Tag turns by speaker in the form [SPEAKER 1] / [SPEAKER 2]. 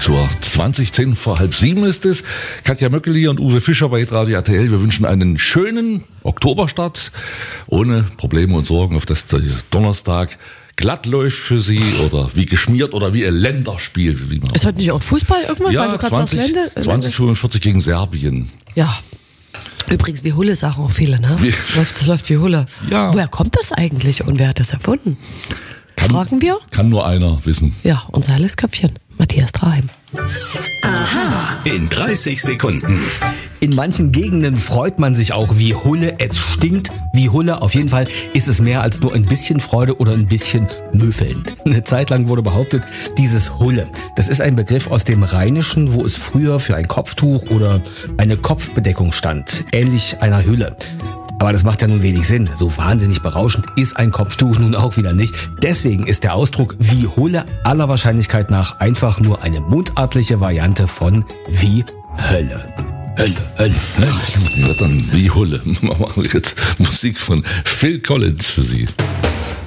[SPEAKER 1] zur 20:10 vor halb 7 ist es. Katja Möckeli und Uwe Fischer bei Radio RTL. Wir wünschen einen schönen Oktoberstart ohne Probleme und Sorgen, auf dass der Donnerstag glatt läuft für Sie oder wie geschmiert oder wie ein Länderspiel. Wie man
[SPEAKER 2] ist heute nicht auch Fußball irgendwann?
[SPEAKER 1] ja,
[SPEAKER 2] weil du
[SPEAKER 1] 20:45 gegen Serbien.
[SPEAKER 2] Ja. Übrigens, wie Hulle sagen auch viele, ne? Das läuft wie Hulle.
[SPEAKER 1] Ja.
[SPEAKER 2] Woher kommt das eigentlich und wer hat das erfunden? Fragen wir?
[SPEAKER 1] Kann nur einer wissen.
[SPEAKER 2] Ja, unser helles Köpfchen, Matthias Traheim.
[SPEAKER 3] Aha. In 30 Sekunden.
[SPEAKER 4] In manchen Gegenden freut man sich auch wie Hulle. Es stinkt wie Hulle. Auf jeden Fall ist es mehr als nur ein bisschen Freude oder ein bisschen Müffeln. Eine Zeit lang wurde behauptet, dieses Hulle, das ist ein Begriff aus dem Rheinischen, wo es früher für ein Kopftuch oder eine Kopfbedeckung stand, ähnlich einer Hülle. Aber das macht ja nun wenig Sinn. So wahnsinnig berauschend ist ein Kopftuch nun auch wieder nicht. Deswegen ist der Ausdruck wie Hulle aller Wahrscheinlichkeit nach einfach nur eine mundartliche Variante von wie Hölle. Hölle, Hölle, Hölle.
[SPEAKER 1] Ja, dann wie Hulle. Machen wir jetzt Musik von Phil Collins für Sie.